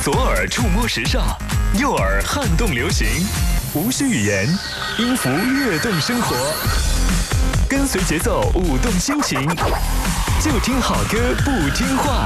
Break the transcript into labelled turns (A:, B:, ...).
A: 左耳触摸时尚，右耳撼动流行，无需语言，音符跃动生活，跟随节奏舞动心情，就听好歌不听话。